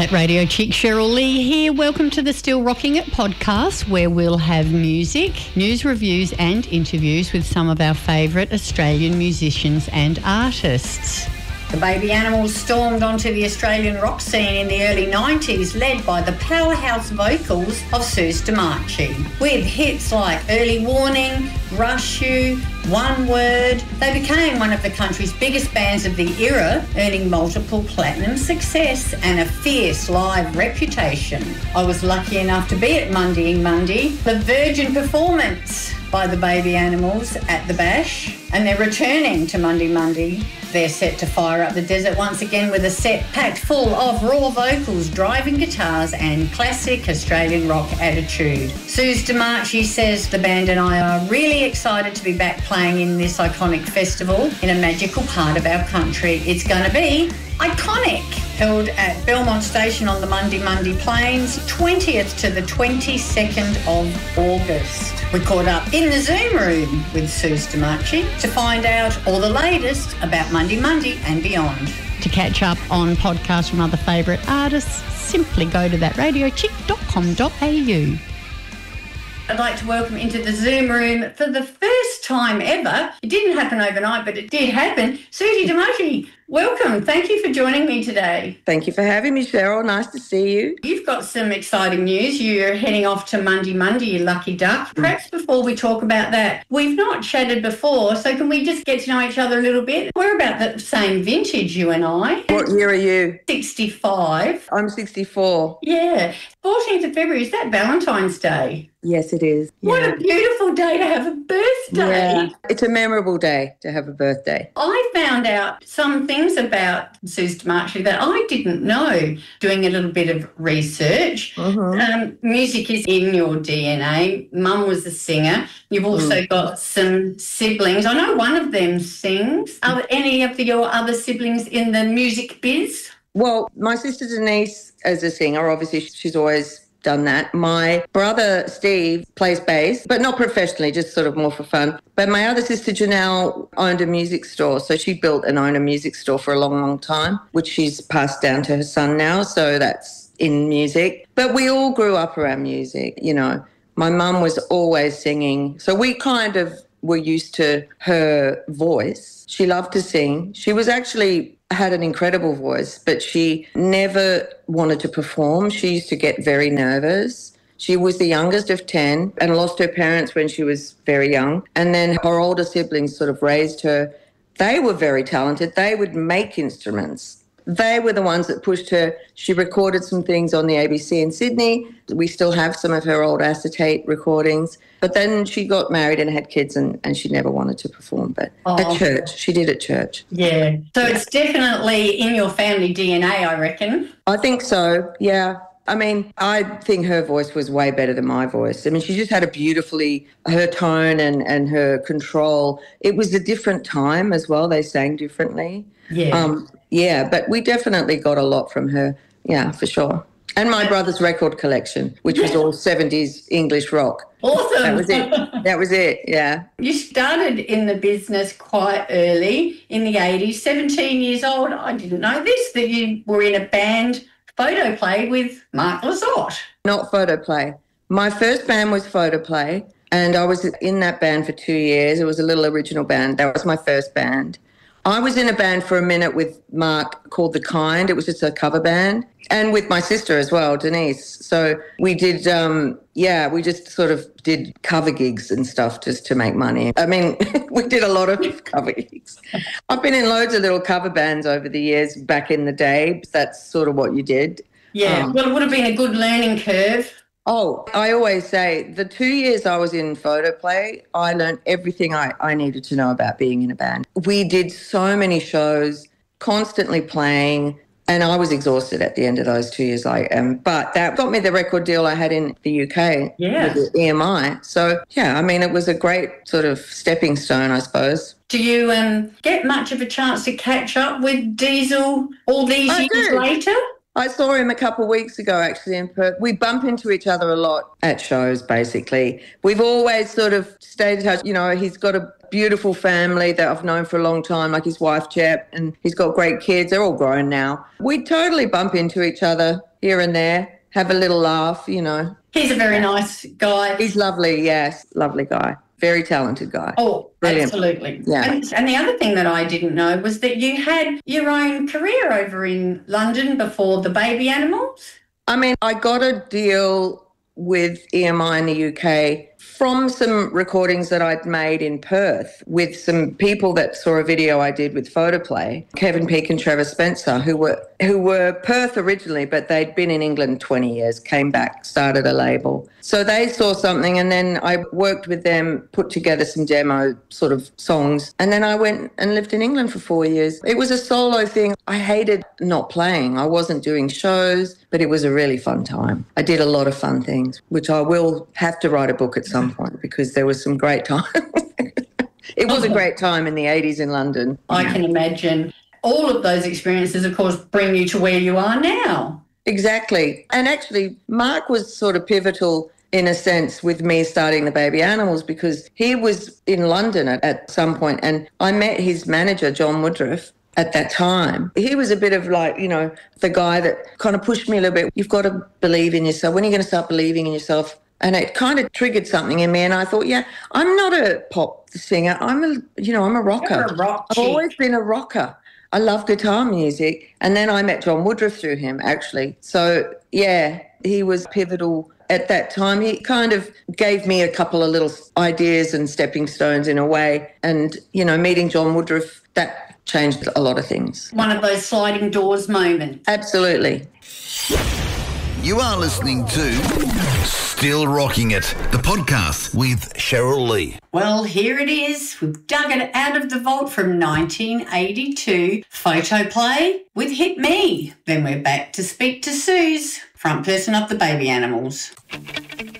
That Radio Chick, Cheryl Lee here. Welcome to the Still Rocking It podcast, where we'll have music, news reviews and interviews with some of our favourite Australian musicians and artists. The Baby Animals stormed onto the Australian rock scene in the early 90s, led by the powerhouse vocals of Suze Damachi. With hits like Early Warning, Rush You, One Word, they became one of the country's biggest bands of the era, earning multiple platinum success and a fierce live reputation. I was lucky enough to be at Monday Monday, the Virgin performance by the Baby Animals at the Bash, and they're returning to Monday Monday. They're set to fire up the desert once again with a set packed full of raw vocals, driving guitars and classic Australian rock attitude. Suze Damachi says the band and I are really excited to be back playing in this iconic festival in a magical part of our country. It's going to be iconic. Held at Belmont Station on the Monday Plains, 20th to the 22nd of August. We caught up in the Zoom room with Suze Damachi to find out all the latest about Monday and beyond. To catch up on podcasts from other favourite artists, simply go to thatradiochick.com.au. I'd like to welcome into the Zoom room for the first time ever. It didn't happen overnight, but it did happen. Suze Damachi, welcome. Thank you for joining me today. Thank you for having me, Cheryl. Nice to see you. You've got some exciting news. You're heading off to Monday, you lucky duck. Perhaps before we talk about that, we've not chatted before, so can we just get to know each other a little bit? We're about the same vintage, you and I. What year are you? 65. I'm 64. Yeah. 14th of February, is that Valentine's Day? Yes, it is. What a beautiful day to have a birthday. Yeah. It's a memorable day to have a birthday. I found out some things about Suze Damachi that I didn't know doing a little bit of research. Music is in your DNA. Mum was a singer. You've also got some siblings. I know one of them sings. Are there any of your other siblings in the music biz? Well, my sister Denise, as a singer, obviously she's always done that. My brother Steve plays bass, but not professionally, just sort of more for fun. But my other sister Janelle owned a music store. So she built and owned a music store for a long, long time, which she's passed down to her son now. So that's in music. But we all grew up around music, you know. My mum was always singing. So we kind of were used to her voice. She loved to sing. She was actually had an incredible voice, but she never wanted to perform. She used to get very nervous. She was the youngest of 10 and lost her parents when she was very young. And then her older siblings sort of raised her. They were very talented. They would make instruments. They were the ones that pushed her. She recorded some things on the ABC in Sydney. We still have some of her old acetate recordings. But then she got married and had kids and she never wanted to perform. But at church, she did at church. Yeah. So it's definitely in your family DNA, I reckon. I think so, yeah. I mean, I think her voice was way better than my voice. I mean, she just had her tone and her control. It was a different time as well. They sang differently. Yeah. But we definitely got a lot from her. Yeah, for sure. And my brother's record collection, which was all 70s English rock. Awesome. That was it, yeah. You started in the business quite early, in the 80s, 17 years old. I didn't know this, that you were in a band, Photoplay, with Mark Lizotte. Not Photoplay. My first band was Photoplay, and I was in that band for 2 years. It was a little original band. That was my first band. I was in a band for a minute with Mark called The Kind. It was just a cover band. And with my sister as well, Denise. So we did, we just sort of did cover gigs and stuff just to make money. I mean, we did a lot of cover gigs. I've been in loads of little cover bands over the years back in the day. That's sort of what you did. Yeah, well, it would have been a good learning curve. Oh, I always say the 2 years I was in Photoplay, I learned everything I needed to know about being in a band. We did so many shows, constantly playing, and I was exhausted at the end of those 2 years. But that got me the record deal I had in the UK with the EMI. So, yeah, I mean, it was a great sort of stepping stone, I suppose. Do you get much of a chance to catch up with Diesel all these years later? I saw him a couple of weeks ago, actually, in Perth. We bump into each other a lot at shows, basically. We've always sort of stayed in touch. You know, he's got a beautiful family that I've known for a long time, like his wife, Jep, and he's got great kids. They're all grown now. We totally bump into each other here and there, have a little laugh, you know. He's a very nice guy. He's lovely, yes, lovely guy. Very talented guy. Oh, brilliant. Absolutely. Yeah. And the other thing that I didn't know was that you had your own career over in London before the Baby Animals. I mean, I got a deal with EMI in the UK from some recordings that I'd made in Perth with some people that saw a video I did with Photoplay, Kevin Peake and Trevor Spencer, who were Perth originally, but they'd been in England 20 years, came back, started a label. So they saw something, and then I worked with them, put together some demo sort of songs, and then I went and lived in England for 4 years. It was a solo thing. I hated not playing. I wasn't doing shows, but it was a really fun time. I did a lot of fun things, which I will have to write a book at some point because there was some great time. It was a great time in the 80s in London. I can imagine. All of those experiences, of course, bring you to where you are now. Exactly. And actually, Mark was sort of pivotal in a sense with me starting the Baby Animals because he was in London at some point and I met his manager, John Woodruff, at that time. He was a bit of like, you know, the guy that kind of pushed me a little bit. You've got to believe in yourself. When are you going to start believing in yourself? And it kind of triggered something in me. And I thought, yeah, I'm not a pop singer. I'm a rocker. You're a rock I've always been a rocker. I love guitar music. And then I met John Woodruff through him, actually. So, yeah, he was pivotal at that time. He kind of gave me a couple of little ideas and stepping stones in a way. And, you know, meeting John Woodruff, that changed a lot of things. One of those sliding doors moments. Absolutely. You are listening to Still Rocking It, the podcast with Cheryl Lee. Well, here it is. We've dug it out of the vault from 1982. Photoplay with Hit Me. Then we're back to speak to Suze, front person of the Baby Animals.